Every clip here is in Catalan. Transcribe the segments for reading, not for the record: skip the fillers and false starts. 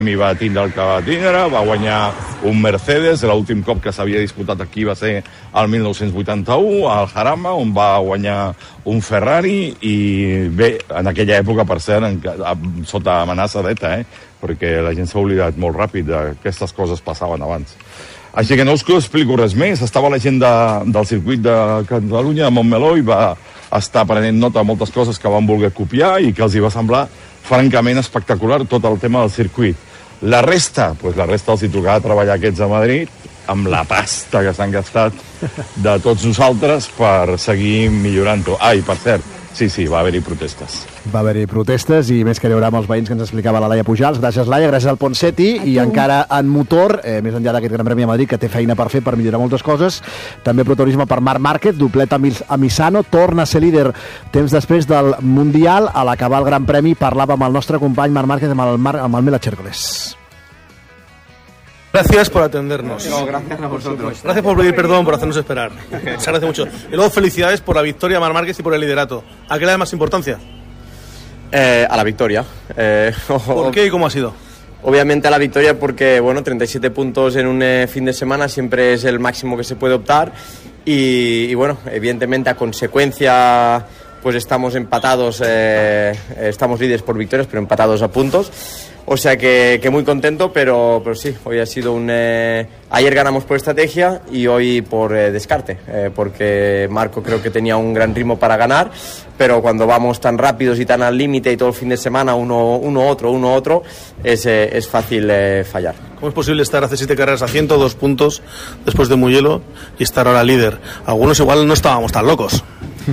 i va tindre el que va tindre, va guanyar un Mercedes, l'últim cop que s'havia disputat aquí va ser el 1981, al Jarama, on va guanyar un Ferrari, i bé, en aquella època, per cert, sota amenaça d'ETA, perquè la gent s'ha oblidat molt ràpid d'aquestes coses passaven abans. Així que no us explico res més, estava la gent del circuit de Catalunya, de Montmeló, i va estar prenent nota de moltes coses que van voler copiar i que els hi va semblar francament espectacular tot el tema del circuit. La resta els hi tocava treballar aquests a Madrid amb la pasta que s'han gastat de tots nosaltres per seguir millorant-ho. I per cert, sí, va haver-hi protestes. Va haver-hi protestes i més que hi haurà amb els veïns que ens explicava la Laia Pujals. Gràcies, Laia, gràcies al Ponseti. I encara en motor, més enllà d'aquest Gran Premi a Madrid, que té feina per fer per millorar moltes coses, també protagonisme per Marc Márquez, doblet a Misano, torna a ser líder temps després del Mundial. A l'acabar el Gran Premi parlava amb el nostre company Marc Márquez, amb el Mela Chércoles. Gracias por atendernos. No, gracias a vosotros. Gracias por pedir perdón, por hacernos esperar. Se agradece mucho. Y luego felicidades por la victoria de Marc Márquez y por el liderato. ¿A qué le da más importancia? A la victoria. ¿Por qué y cómo ha sido? Obviamente a la victoria porque, 37 puntos en un fin de semana siempre es el máximo que se puede optar y evidentemente a consecuencia pues estamos empatados, estamos líderes por victorias pero empatados a puntos. O sea que muy contento, pero sí, hoy ha sido ayer ganamos por estrategia y hoy por descarte, porque Marco creo que tenía un gran ritmo para ganar, pero cuando vamos tan rápidos y tan al límite y todo el fin de semana uno otro, es fácil fallar. ¿Cómo es posible estar hace 7 carreras a 102 puntos después de Mugello y estar ahora líder? Algunos igual no estábamos tan locos.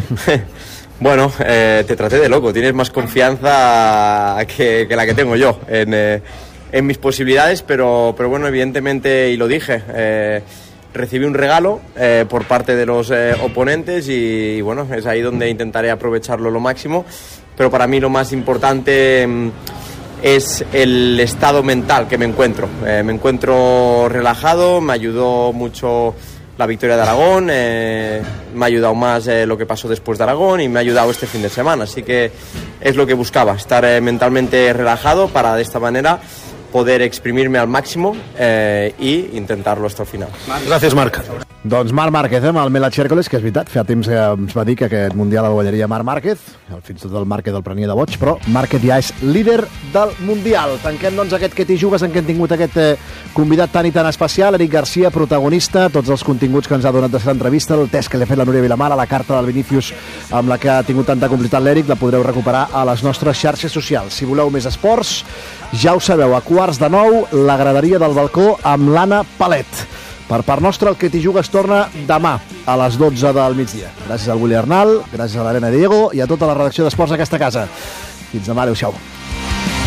Bueno, te traté de loco, tienes más confianza que la que tengo yo en mis posibilidades, pero bueno, evidentemente, y lo dije, recibí un regalo por parte de los oponentes y bueno, es ahí donde intentaré aprovecharlo lo máximo, pero para mí lo más importante es el estado mental que me encuentro. Me encuentro relajado, me ayudó mucho la victoria de Aragón, me ha ayudado más lo que pasó después de Aragón y me ha ayudado este fin de semana, así que es lo que buscaba, estar mentalmente relajado para de esta manera poder exprimirme al máximo i intentar-lo hasta el final. Gràcies, Marc. Doncs Marc Márquez, amb el Mela Chércoles, que és veritat, fa temps que ens va dir que aquest Mundial el guanyaria Marc Márquez, fins i tot el Márquez el prenia de boig, però Márquez ja és líder del Mundial. Tanquem, doncs, aquest Que t'hi jugues en què hem tingut aquest convidat tan i tan especial, Eric Garcia, protagonista, tots els continguts que ens ha donat de la entrevista, el test que li ha fet la Núria Vilamar, la carta del Vinícius amb la que ha tingut tanta complicitat l'Eric, la podreu recuperar a les nostres xarxes socials. Si voleu més esports, ja ho sabeu, a 8:45, la graderia del balcó amb l'Anna Palet. Per part nostra, el Que t'hi jugues torna demà a les 12 del migdia. Gràcies al Willy Arnal, gràcies a l'Arena Diego i a tota la redacció d'Esports d'aquesta casa. Fins demà, adéu-siau.